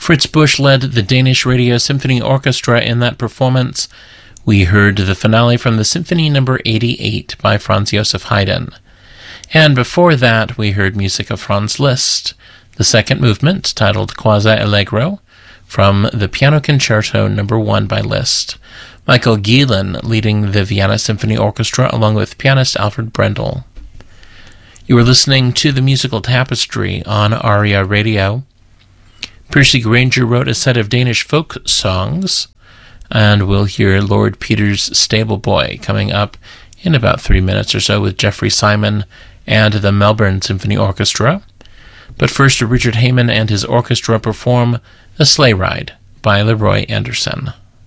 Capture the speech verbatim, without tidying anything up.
Fritz Busch led the Danish Radio Symphony Orchestra in that performance. We heard the finale from the Symphony number eighty-eight by Franz Joseph Haydn. And before that, we heard music of Franz Liszt, the second movement, titled Quasi Allegro, from the Piano Concerto number one by Liszt. Michael Gielen leading the Vienna Symphony Orchestra along with pianist Alfred Brendel. You were listening to the Musical Tapestry on Aria Radio. Percy Granger wrote a set of Danish folk songs, and we'll hear Lord Peter's Stable Boy coming up in about three minutes or so with Geoffrey Simon and the Melbourne Symphony Orchestra. But first, Richard Heyman and his orchestra perform A Sleigh Ride by Leroy Anderson.